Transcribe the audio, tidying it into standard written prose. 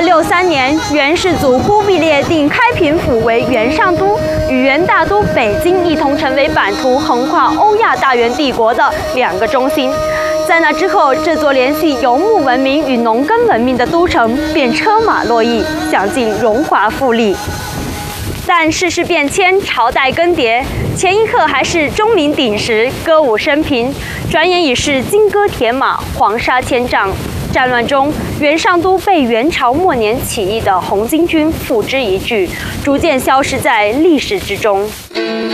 1263年，元世祖忽必烈定开平府为元上都，与元大都北京一同成为版图横跨欧亚大元帝国的2个中心。在那之后，这座联系游牧文明与农耕文明的都城便车马络绎，享尽荣华富丽。但世事变迁，朝代更迭，前一刻还是钟鸣鼎食、歌舞升平，转眼已是金戈铁马、黄沙千丈。战乱中，元上都被元朝末年起义的红巾军付之一炬，逐渐消失在历史之中。